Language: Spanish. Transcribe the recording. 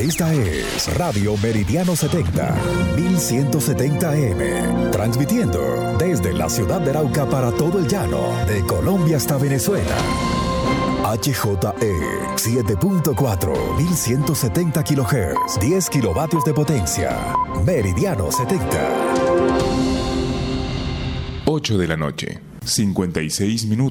Esta es Radio Meridiano 70, 1170 AM, transmitiendo desde la ciudad de Arauca para todo el llano, de Colombia hasta Venezuela. HJE 7.4, 1170 kHz, 10 kilovatios de potencia. Meridiano 70. 8 de la noche, 56 minutos.